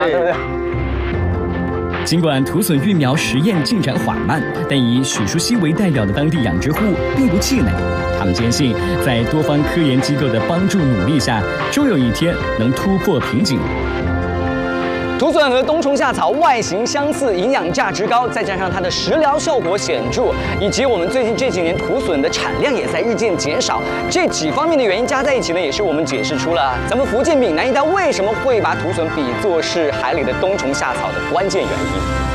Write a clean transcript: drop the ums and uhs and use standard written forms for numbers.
对不对？ 尽管土笋育苗实验进展缓慢，但以许淑熙为代表的当地养殖户并不气馁。他们坚信，在多方科研机构的帮助努力下，终有一天能突破瓶颈。 土笋和冬虫夏草外形相似，营养价值高，再加上它的食疗效果显著，以及我们最近这几年土笋的产量也在日渐减少，这几方面的原因加在一起呢，也是我们解释出了咱们福建闽南一带为什么会把土笋比作是海里的冬虫夏草的关键原因。